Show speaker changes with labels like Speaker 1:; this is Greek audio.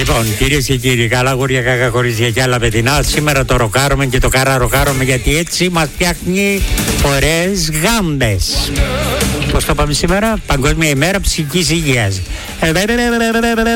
Speaker 1: Λοιπόν, κυρίες και κύριοι, καλά γούρια, κακά κορίτσια και άλλα παιδινά. Σήμερα το ροκάρουμε και το καραροκάρουμε, γιατί έτσι μας φτιάχνει ωραίες γάμπες. Πώς το πάμε σήμερα? Παγκόσμια ημέρα ψυχικής υγείας.